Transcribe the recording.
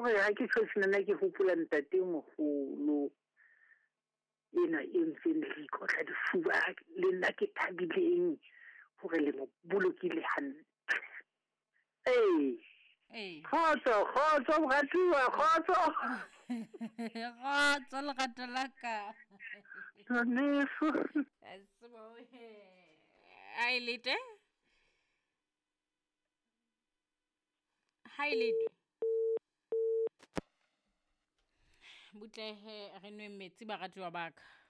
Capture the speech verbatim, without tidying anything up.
gore ga ke tshosina ke hopola ntate mogolo ena e ntseng le ikotla difuba le nna ke thabileng gore le mo bolokile hantle. Ee Ee. khotso khotso mogatiwa khotso Khotso legato la ka. Neso Asebo he. Ai lete. Hai lete. Butlehe re nwe metsi baratuwa baka.